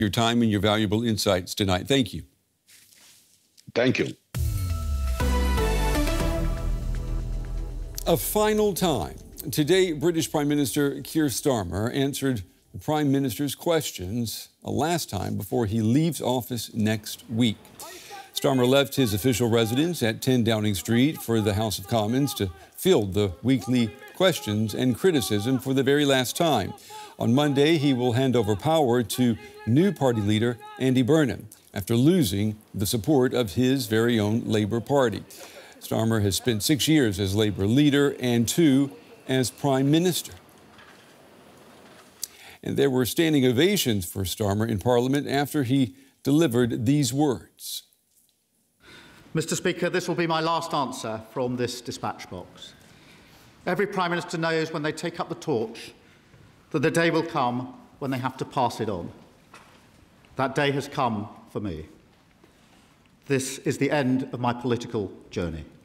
your time and your valuable insights tonight. Thank you. Thank you. A final time. Today, British Prime Minister Keir Starmer answered the Prime Minister's questions a last time before he leaves office next week. Starmer left his official residence at 10 Downing Street for the House of Commons to field the weekly questions and criticism for the very last time. On Monday, he will hand over power to new party leader Andy Burnham after losing the support of his very own Labour Party. Starmer has spent 6 years as Labour leader and 2 as Prime Minister. And there were standing ovations for Starmer in Parliament after he delivered these words. Mr. Speaker, this will be my last answer from this dispatch box. Every Prime Minister knows when they take up the torch that the day will come when they have to pass it on. That day has come for me. This is the end of my political journey.